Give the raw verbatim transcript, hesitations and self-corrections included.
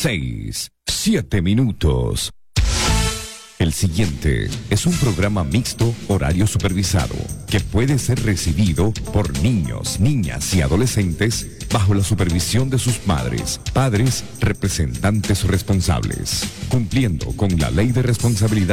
seis, siete minutos. El siguiente es un programa mixto horario supervisado que puede ser recibido por niños, niñas y adolescentes bajo la supervisión de sus madres, padres, representantes responsables, cumpliendo con la ley de responsabilidad